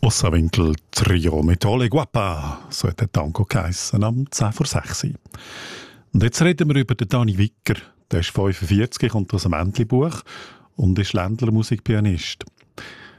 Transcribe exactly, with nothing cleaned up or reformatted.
Ossawinkel Trio mit Ole Guapa, so hat der Tango geheissen, am zehn vor sechs. Und jetzt reden wir über den Dani Wicker. Der ist fünfundvierzig, kommt aus einem Entlebuch und ist Ländler Musikpianist.